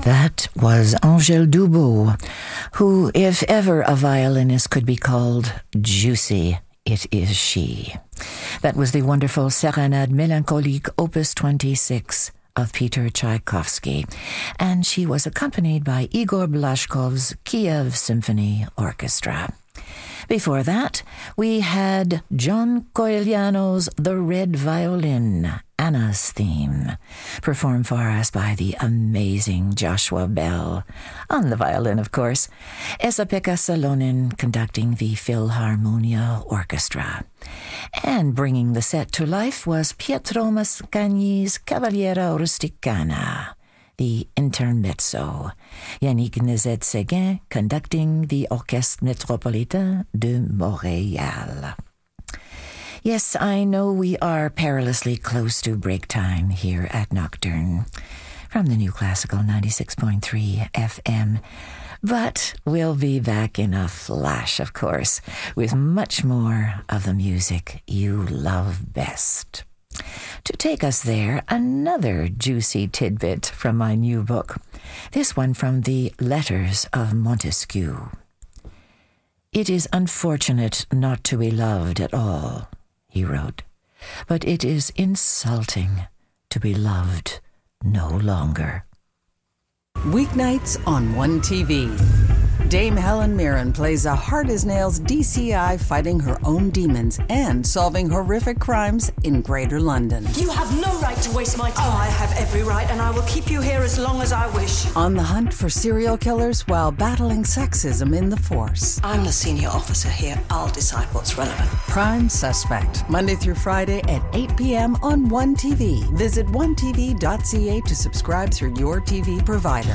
That was Angèle Dubos, who, if ever a violinist could be called juicy, it is she. That was the wonderful Serenade Mélancolique Opus 26 of Peter Tchaikovsky, and she was accompanied by Igor Blashkov's Kiev Symphony Orchestra. Before that, we had John Coiliano's The Red Violin, Anna's theme, performed for us by the amazing Joshua Bell, on the violin, of course, Esa-Pekka Salonen conducting the Philharmonia Orchestra. And bringing the set to life was Pietro Mascagni's Cavaliera Rusticana, the intermezzo, Yannick Nézet-Séguin conducting the Orchestre Métropolitain de Montréal. Yes, I know we are perilously close to break time here at Nocturne from the New Classical 96.3 FM, but we'll be back in a flash, of course, with much more of the music you love best. To take us there, another juicy tidbit from my new book, this one from the Letters of Montesquieu. "It is unfortunate not to be loved at all," he wrote, "but it is insulting to be loved no longer." Weeknights on One TV. Dame Helen Mirren plays a hard-as-nails DCI fighting her own demons and solving horrific crimes in Greater London. You have no right to waste my time. Oh, I have every right, and I will keep you here as long as I wish. On the hunt for serial killers while battling sexism in the force. I'm the senior officer here. I'll decide what's relevant. Prime Suspect, Monday through Friday at 8 p.m. on One TV. Visit onetv.ca to subscribe through your TV provider.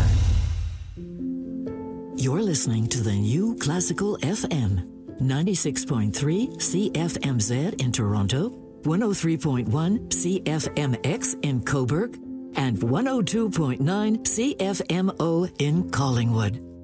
You're listening to the New Classical FM, 96.3 CFMZ in Toronto, 103.1 CFMX in Cobourg, and 102.9 CFMO in Collingwood.